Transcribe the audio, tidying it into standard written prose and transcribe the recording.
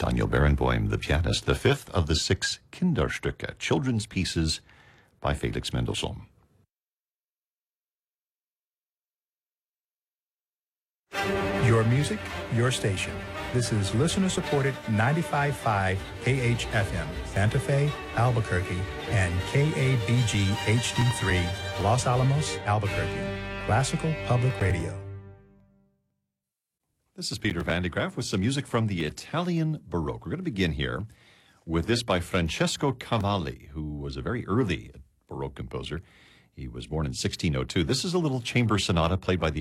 Daniel Barenboim, the pianist, the fifth of the 6 Kinderstücke, children's pieces by Felix Mendelssohn. Your music, your station. This is listener-supported 95.5 KHFM, Santa Fe, Albuquerque, and KABG HD3, Los Alamos, Albuquerque. Classical Public Radio. This is Peter Van de Graaff with some music from the Italian Baroque. We're going to begin here with this by Francesco Cavalli, who was a very early Baroque composer. He was born in 1602. This is a little chamber sonata played by the